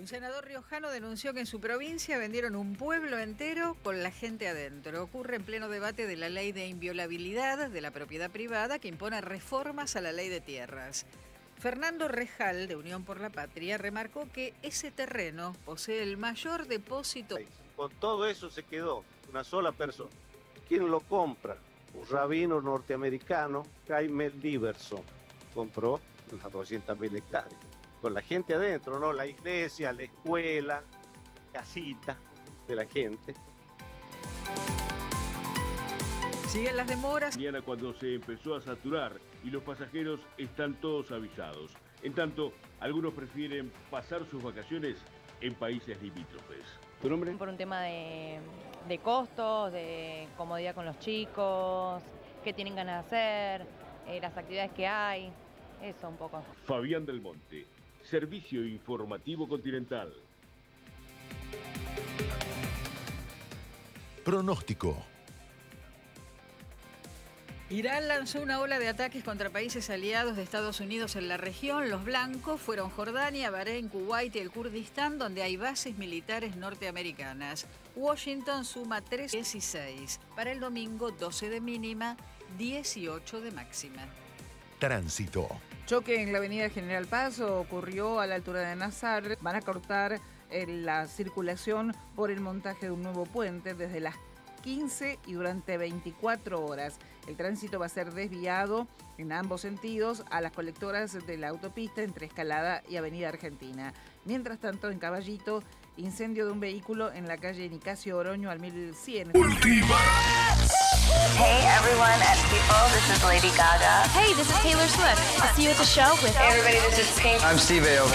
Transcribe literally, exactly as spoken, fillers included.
Un senador riojano denunció que en su provincia vendieron un pueblo entero con la gente adentro. Ocurre en pleno debate de la ley de inviolabilidad de la propiedad privada que impone reformas a la ley de tierras. Fernando Rejal, de Unión por la Patria, remarcó que ese terreno posee el mayor depósito. Con todo eso se quedó una sola persona. ¿Quién lo compra? Un rabino norteamericano, Jaime Diverson, compró las doscientas mil hectáreas. Con la gente adentro, ¿no? La iglesia, la escuela, casita de la gente. Siguen las demoras. Mañana cuando se empezó a saturar y los pasajeros están todos avisados. En tanto, algunos prefieren pasar sus vacaciones en países limítrofes. ¿Tu nombre? Por un tema de, de costos, de comodidad con los chicos, qué tienen ganas de hacer, eh, las actividades que hay, eso un poco. Fabián del Monte, Servicio Informativo Continental. Pronóstico. Irán lanzó una ola de ataques contra países aliados de Estados Unidos en la región. Los blancos fueron Jordania, Bahrein, Kuwait y el Kurdistán, donde hay bases militares norteamericanas. Washington suma tres dieciséis. Para el domingo, doce de mínima, dieciocho de máxima. Tránsito. Choque en la avenida General Paz ocurrió a la altura de Nazar. Van a cortar eh, la circulación por el montaje de un nuevo puente desde las quince y durante veinticuatro horas. El tránsito va a ser desviado en ambos sentidos a las colectoras de la autopista entre Escalada y Avenida Argentina. Mientras tanto, en Caballito, incendio de un vehículo en la calle Nicasio Oroño al mil cien. Última. Hey everyone at People, this is Lady Gaga. Hey, this is Taylor Swift. I'll see you at the show with Hey everybody, this is Pink. I'm Steve Aoki.